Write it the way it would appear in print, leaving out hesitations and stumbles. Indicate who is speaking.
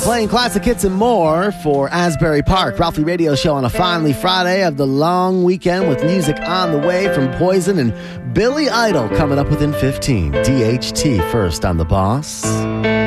Speaker 1: Playing classic hits and more for Asbury Park. Ralphie Radio Show on a finally Friday of the long weekend with music on the way from Poison and Billy Idol coming up within 15. DHT first on The Boss.